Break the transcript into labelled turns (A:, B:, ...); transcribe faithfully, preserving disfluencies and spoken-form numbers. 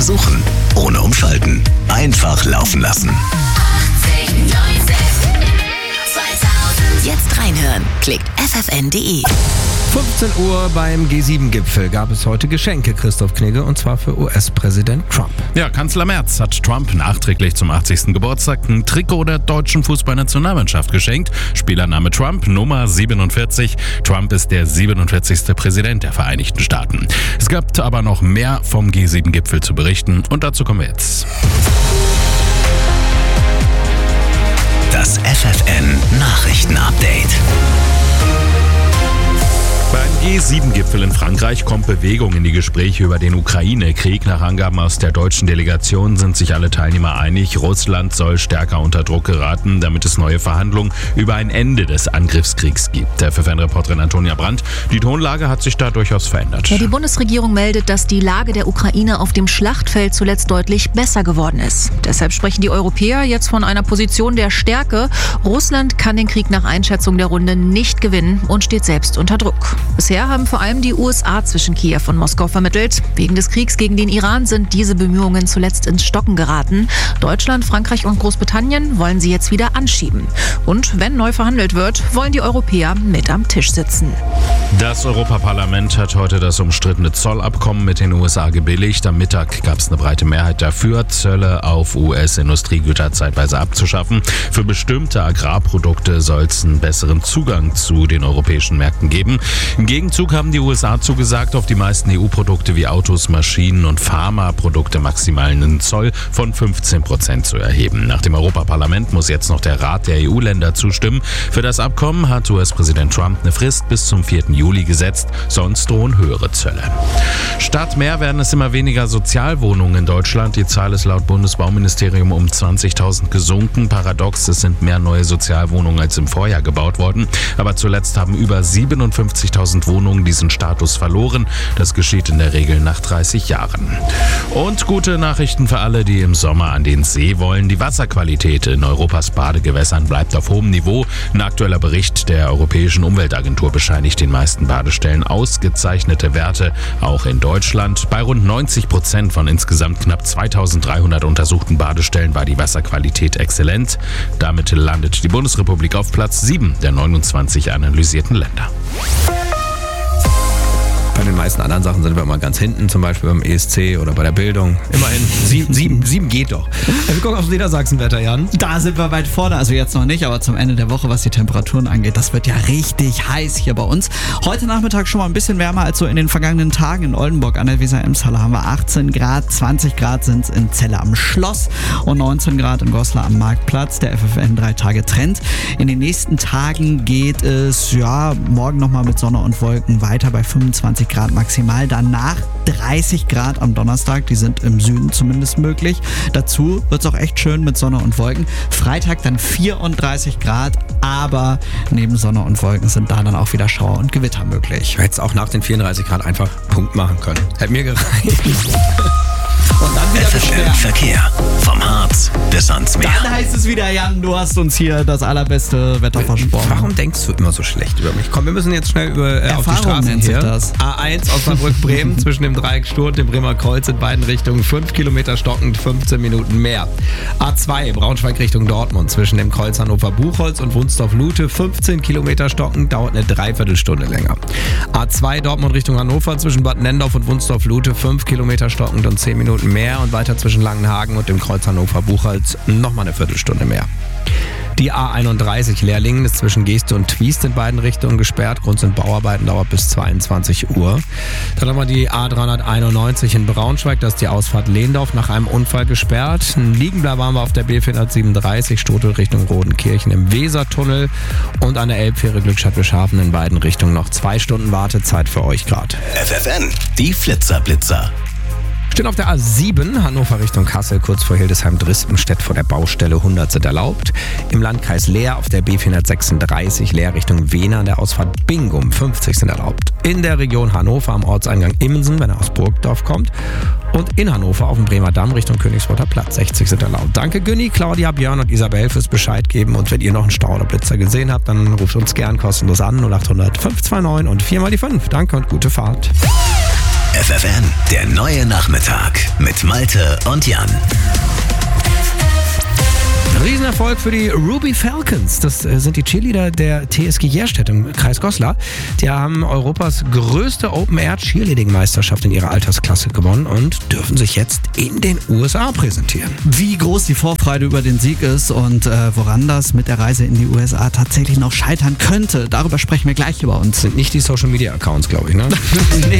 A: versuchen, ohne umschalten. Einfach laufen lassen.
B: Jetzt reinhören. Klickt f f n punkt d e.
C: fünfzehn Uhr beim G sieben Gipfel gab es heute Geschenke, Christoph Knigge, und zwar für U S-Präsident Trump.
D: Ja, Kanzler Merz hat Trump nachträglich zum achtzigsten Geburtstag ein Trikot der deutschen Fußballnationalmannschaft geschenkt. Spielername Trump, Nummer siebenundvierzig. Trump ist der siebenundvierzigste Präsident der Vereinigten Staaten. Es gab aber noch mehr vom G sieben Gipfel zu berichten und dazu kommen wir jetzt.
A: Das F F N Nachrichten-Update.
D: Beim G sieben Gipfel in Frankreich kommt Bewegung in die Gespräche über den Ukraine-Krieg. Nach Angaben aus der deutschen Delegation sind sich alle Teilnehmer einig, Russland soll stärker unter Druck geraten, damit es neue Verhandlungen über ein Ende des Angriffskriegs gibt. Der F F N-Reporterin Antonia Brandt, die Tonlage hat sich da durchaus verändert.
E: Ja, die Bundesregierung meldet, dass die Lage der Ukraine auf dem Schlachtfeld zuletzt deutlich besser geworden ist. Deshalb sprechen die Europäer jetzt von einer Position der Stärke. Russland kann den Krieg nach Einschätzung der Runde nicht gewinnen und steht selbst unter Druck. Bisher haben vor allem die U S A zwischen Kiew und Moskau vermittelt. Wegen des Kriegs gegen den Iran sind diese Bemühungen zuletzt ins Stocken geraten. Deutschland, Frankreich und Großbritannien wollen sie jetzt wieder anschieben. Und wenn neu verhandelt wird, wollen die Europäer mit am Tisch sitzen.
D: Das Europaparlament hat heute das umstrittene Zollabkommen mit den U S A gebilligt. Am Mittag gab es eine breite Mehrheit dafür, Zölle auf U S-Industriegüter zeitweise abzuschaffen. Für bestimmte Agrarprodukte soll es einen besseren Zugang zu den europäischen Märkten geben. Im Gegenzug haben die U S A zugesagt, auf die meisten E U-Produkte wie Autos, Maschinen und Pharmaprodukte maximal einen Zoll von fünfzehn Prozent zu erheben. Nach dem Europaparlament muss jetzt noch der Rat der E U-Länder zustimmen. Für das Abkommen hat U S-Präsident Trump eine Frist bis zum vierten Juli gesetzt, sonst drohen höhere Zölle. Statt mehr werden es immer weniger Sozialwohnungen in Deutschland. Die Zahl ist laut Bundesbauministerium um zwanzigtausend gesunken. Paradox, es sind mehr neue Sozialwohnungen als im Vorjahr gebaut worden. Aber zuletzt haben über siebenundfünfzigtausend Wohnungen diesen Status verloren. Das geschieht in der Regel nach dreißig Jahren. Und gute Nachrichten für alle, die im Sommer an den See wollen. Die Wasserqualität in Europas Badegewässern bleibt auf hohem Niveau. Ein aktueller Bericht der Europäischen Umweltagentur bescheinigt den meisten Badestellen ausgezeichnete Werte, auch in Deutschland. Bei rund neunzig Prozent von insgesamt knapp zweitausenddreihundert untersuchten Badestellen war die Wasserqualität exzellent. Damit landet die Bundesrepublik auf Platz sieben der neunundzwanzig analysierten Länder.
C: Bei den meisten anderen Sachen sind wir immer ganz hinten, zum Beispiel beim E S C oder bei der Bildung. Immerhin, sieben, sieben, sieben geht doch. Wir gucken aufs Niedersachsenwetter, Jan.
F: Da sind wir weit vorne, also jetzt noch nicht, aber zum Ende der Woche, was die Temperaturen angeht, das wird ja richtig heiß hier bei uns. Heute Nachmittag schon mal ein bisschen wärmer als so in den vergangenen Tagen. In Oldenburg an der Weser-Emshalle haben wir achtzehn Grad, zwanzig Grad sind es in Celle am Schloss und neunzehn Grad in Goslar am Marktplatz. Der F F N drei Tage Trend. In den nächsten Tagen geht es, ja, morgen nochmal mit Sonne und Wolken weiter bei fünfundzwanzig Grad maximal. Danach dreißig Grad am Donnerstag, die sind im Süden zumindest möglich. Dazu wird es auch echt schön mit Sonne und Wolken. Freitag dann vierunddreißig Grad, aber neben Sonne und Wolken sind da dann auch wieder Schauer und Gewitter möglich.
C: Ich hätte es auch nach den vierunddreißig Grad einfach Punkt machen können. Hätte mir gereicht.
F: Und dann wieder
A: F F N Verkehr. Vom Harz bis ans Meer.
F: Dann heißt es wieder, Jan, du hast uns hier das allerbeste Wetter versprochen.
C: Warum denkst du immer so schlecht über mich? Komm, wir müssen jetzt schnell über, äh, auf die Straßen
F: nennt sich
C: hier.
F: das.
C: A eins Osnabrück-Bremen zwischen dem Dreieck Stur und dem Bremer Kreuz in beiden Richtungen fünf Kilometer stockend, fünfzehn Minuten mehr. A zwei Braunschweig Richtung Dortmund zwischen dem Kreuz Hannover-Buchholz und Wunsdorf-Lute fünfzehn Kilometer stockend, dauert eine Dreiviertelstunde länger. A zwei Dortmund Richtung Hannover zwischen Bad Nendorf und Wunsdorf-Lute fünf Kilometer stockend und zehn Minuten mehr und weiter zwischen Langenhagen und dem Kreuz Hannover-Buchholz nochmal eine Viertelstunde mehr. Die A einunddreißig Lehrlingen ist zwischen Geeste und Twiest in beiden Richtungen gesperrt. Grund sind Bauarbeiten, dauert bis zweiundzwanzig Uhr. Dann haben wir die A dreihunderteinundneunzig in Braunschweig, da ist die Ausfahrt Lehndorf nach einem Unfall gesperrt. Liegen bleiben wir auf der B vierhundertsiebenunddreißig Stotel Richtung Rodenkirchen im Wesertunnel und an der Elbfähre Glückstadt-Bischhafen in beiden Richtungen noch zwei Stunden Wartezeit für euch gerade.
A: F F N, die Flitzer-Blitzer.
C: Stehen auf der A sieben, Hannover Richtung Kassel, kurz vor Hildesheim-Drispenstedt vor der Baustelle, hundert sind erlaubt. Im Landkreis Leer auf der B vierhundertsechsunddreißig, Leer Richtung Wehner an der Ausfahrt Bingum, fünfzig sind erlaubt. In der Region Hannover am Ortseingang Immensen, wenn er aus Burgdorf kommt. Und in Hannover auf dem Bremer Damm Richtung Königsworter Platz, sechzig sind erlaubt. Danke Günni, Claudia, Björn und Isabel fürs Bescheid geben. Und wenn ihr noch einen Stau oder Blitzer gesehen habt, dann ruft uns gern kostenlos an null acht hundert fünf zwei neun und vier mal die fünf. Danke und gute Fahrt.
A: F F N, der neue Nachmittag mit Malte und Jan.
C: Riesenerfolg für die Ruby Falcons. Das sind die Cheerleader der T S G Jerstedt im Kreis Goslar. Die haben Europas größte Open-Air-Cheerleading-Meisterschaft in ihrer Altersklasse gewonnen und dürfen sich jetzt in den U S A präsentieren.
F: Wie groß die Vorfreude über den Sieg ist und äh, woran das mit der Reise in die U S A tatsächlich noch scheitern könnte, darüber sprechen wir gleich über uns.
C: Sind nicht die Social-Media-Accounts, glaube ich, ne?
F: Nee.